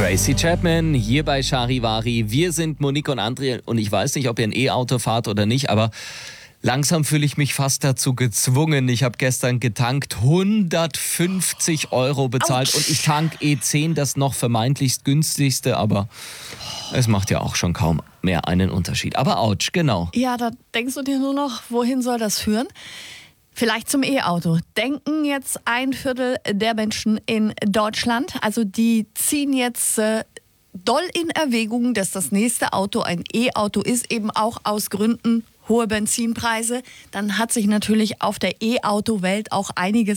Tracy Chapman hier bei Charivari. Wir sind Monique und André und ich weiß nicht, ob ihr ein E-Auto fahrt oder nicht, aber langsam fühle ich mich fast dazu gezwungen. Ich habe gestern getankt, 150 € bezahlt. Autsch. Und ich tank E10, das noch vermeintlichst günstigste, aber es macht ja auch schon kaum mehr einen Unterschied. Aber ouch, genau. Ja, da denkst du dir nur noch, wohin soll das führen? Vielleicht zum E-Auto. Denken jetzt 1/4 der Menschen in Deutschland. Also die ziehen jetzt doll in Erwägung, dass das nächste Auto ein E-Auto ist, eben auch aus Gründen hohe Benzinpreise. Dann hat sich natürlich auf der E-Auto-Welt auch einiges